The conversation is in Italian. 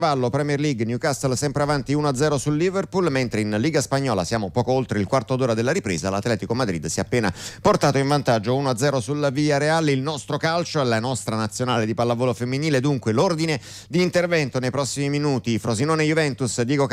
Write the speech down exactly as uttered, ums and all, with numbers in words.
Vallo, Premier League, Newcastle sempre avanti uno a zero sul Liverpool, mentre in Liga Spagnola siamo poco oltre il quarto d'ora della ripresa, l'Atletico Madrid si è appena portato in vantaggio uno a zero sul Villarreal. Il nostro calcio, la nostra nazionale di pallavolo femminile, dunque l'ordine di intervento nei prossimi minuti: Frosinone Juventus, Diego